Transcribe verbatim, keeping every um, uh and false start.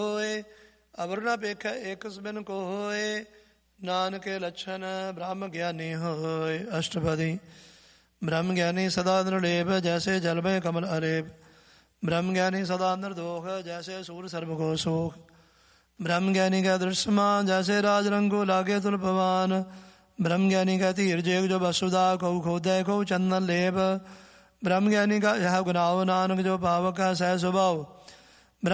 ਹੋਏ, ਅਵਰ ਨ ਪੇਖੈ ਏਕਸ ਬਿਨ ਕੋਇ। ਨਾਨਕੇ ਲੱਛਣ ਬ੍ਰਹਮ ਗਿਆਨੀ ਹੋਏ। ਅਸ਼ਟਪਦੀ। ਬ੍ਰਹਮ ਗਿਆਨੀ ਸਦਾ ਨਿਰਲੇਪ, ਜੈਸੇ ਜਲ ਮਹਿ ਕਮਲ ਅਰੇਪ। ਬ੍ਰਹਮ ਗਿਆਨੀ ਸਦਾ ਨਿਰਦੋਖ, ਜੈਸੇ ਸੂਰ ਸਰਬ ਕੋ ਸੋਖ। ਬ੍ਰਹਮ ਗਿਆਨੀ ਕੈ ਦ੍ਰਿਸ਼ਮਾਨ, ਜੈਸੇ ਰਾਜ ਰੰਗੋ ਲਾਗੇ ਤੁਲ ਪਵਾਨ। ਬ੍ਰਹਮ ਗਿਆਨੀ ਕੈ ਧੀਰ ਜੇਗ, ਜੋ ਬਸੁਦਾ ਕਉ ਖੋਦੈ ਕਉ ਚੰਦਨ ਲੇਪ। ਬ੍ਰਹਮ ਗਿਆਨੀ ਕਾ ਯਹ ਗੁਨਾਉ, ਨਾਨਕ ਜੋ ਪਾਵਕ ਸਹਿ ਸੁਭਾਉ।